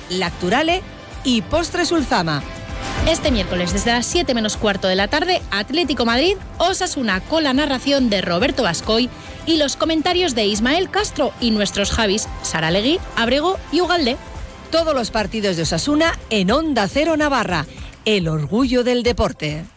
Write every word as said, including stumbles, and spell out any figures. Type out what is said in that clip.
Lacturale y Postres Ulzama. Este miércoles desde las siete menos cuarto de la tarde, Atlético Madrid, Osasuna, con la narración de Roberto Bascoy y los comentarios de Ismael Castro y nuestros Javis, Saralegui, Abrego y Ugalde. Todos los partidos de Osasuna en Onda Cero Navarra, el orgullo del deporte.